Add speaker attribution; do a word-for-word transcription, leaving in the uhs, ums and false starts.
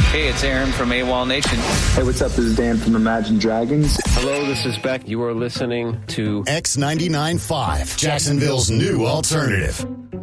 Speaker 1: Hey, it's Aaron from AWOL Nation.
Speaker 2: Hey, what's up? This is Dan from Imagine Dragons.
Speaker 3: Hello, this is Beck. You are listening to
Speaker 4: X ninety-nine point five, Jacksonville's new alternative.